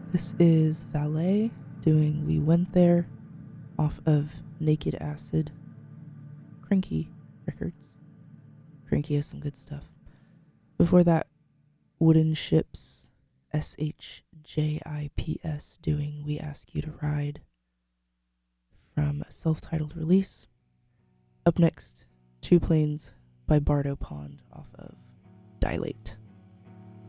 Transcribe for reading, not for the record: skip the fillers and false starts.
This is Valet doing We Went There off of Naked Acid Cranky Records. Cranky has some good stuff. Before that, Wooden Ships SHJIPS doing We Ask You to Ride from a self-titled release. Up next, Two Planes by Bardo Pond off of Dilate.